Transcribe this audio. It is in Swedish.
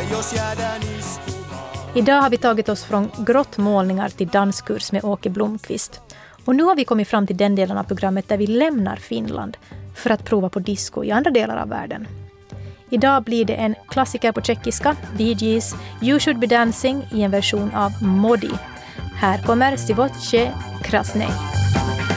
Idag har vi tagit oss från grottmålningar till danskurs med Åke Blomqvist. Och nu har vi kommit fram till den delen av programmet där vi lämnar Finland för att prova på disco i andra delar av världen. Idag blir det en klassiker på tjeckiska, Bee Gees You Should Be Dancing i en version av Modi. Här kommer Sivoce Krasnej.